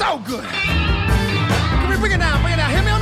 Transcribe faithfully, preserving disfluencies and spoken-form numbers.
So good. Can we bring it down, bring it down. Hear me